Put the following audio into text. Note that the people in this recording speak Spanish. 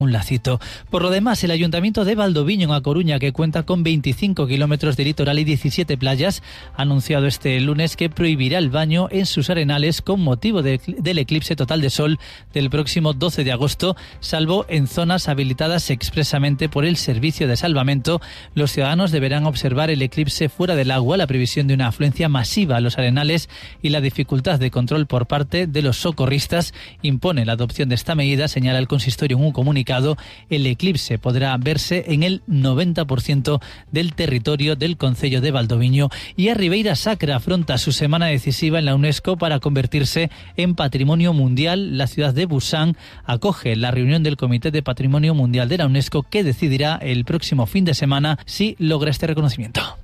un lacito. Por lo demás, el Ayuntamiento de Valdoviño, en A Coruña, que cuenta con 25 kilómetros de litoral y 17 playas, ha anunciado este lunes que prohibirá el baño en sus arenales con motivo del eclipse total de sol del próximo 12 de agosto, salvo en zonas habilitadas expresamente por el Servicio de Salvamento. Los ciudadanos deberán observar el eclipse fuera del agua, la previsión de una afluencia masiva a los arenales y la dificultad de control por parte de los socorristas impone la adopción de esta medida, señala el consistorio en un comunicado. El eclipse podrá verse en el 90% del territorio del concello de Valdoviño. Y a Ribeira Sacra afronta su semana decisiva en la UNESCO para convertirse en Patrimonio Mundial. La ciudad de Busan acoge la reunión del Comité de Patrimonio Mundial de la UNESCO, que decidirá el próximo fin de semana si logra este reconocimiento.